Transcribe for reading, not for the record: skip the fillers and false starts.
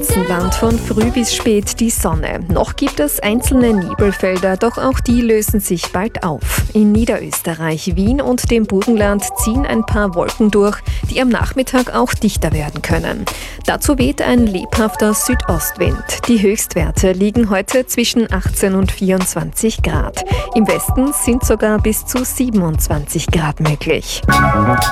ganzen Land von früh bis spät die Sonne. Noch gibt es einzelne Nebelfelder, doch auch die lösen sich bald auf. In Niederösterreich, Wien und dem Burgenland ziehen ein paar Wolken durch, die am Nachmittag auch dichter werden können. Dazu weht ein lebhafter Südostwind. Die Höchstwerte liegen heute zwischen 18 und 24 Grad. Im Westen sind sogar bis zu 27 Grad möglich.